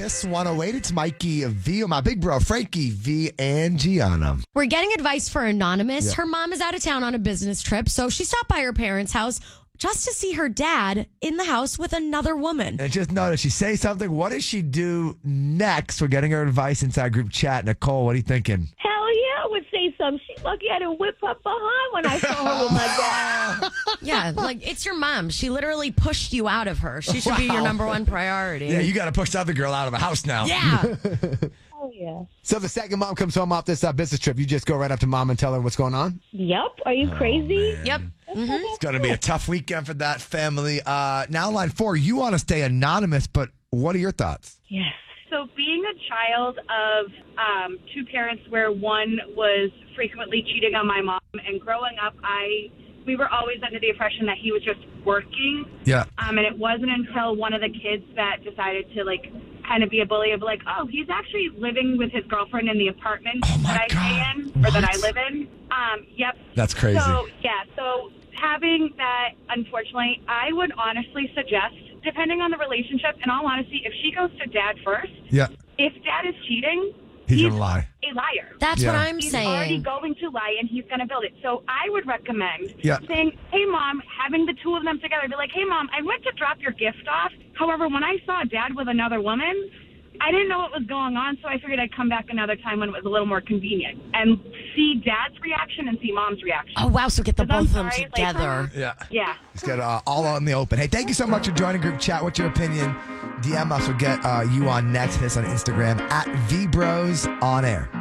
Kiss 108. It's Mikey V, my big bro, Frankie V, and Gianna. We're getting advice for Anonymous. Yeah. Her mom is out of town on a business trip, so she stopped by her parents' house just to see her dad in the house with another woman. And just notice, she say something. What does she do next? We're getting her advice inside group chat. Nicole, what are you thinking? Hell yeah, I would say something. She's lucky I didn't whip up behind when I saw her with my dad. Yeah, like, it's your mom. She literally pushed you out of her. She should be your number one priority. Yeah, you got to push the other girl out of the house now. Yeah. Oh yeah. So the second mom comes home off this business trip, you just go right up to mom and tell her what's going on? Yep. Are you crazy? Yep. It's going to be a tough weekend for that family. Now, line 4, you want to stay anonymous, but what are your thoughts? Yes. So being a child of two parents where one was frequently cheating on my mom, and growing up, we were always under the impression that he was just working. Yeah. And it wasn't until one of the kids that decided to kind of be a bully of he's actually living with his girlfriend in the apartment that I stay in or that I live in. Yep. That's crazy. So having that, unfortunately, I would honestly suggest, depending on the relationship, in all honesty, if she goes to dad first, Yeah. if dad is cheating, He's going to lie. a liar. That's what I'm He's saying. already going to lie, and he's going to build it. So I would recommend Yeah. saying, hey, Mom, having the two of them together, be like, hey, Mom, I went to drop your gift off. However, when I saw Dad with another woman, I didn't know what was going on, so I figured I'd come back another time when it was a little more convenient and see Dad's reaction and see Mom's reaction. Oh, wow. So get the 'Cause I'm both of them sorry, together. Yeah. Yeah. Let's get all out in the open. Hey, thank you so much for joining group chat. What's your opinion? DM us. We'll get you on next. Hit us on Instagram at VBrosOnAir.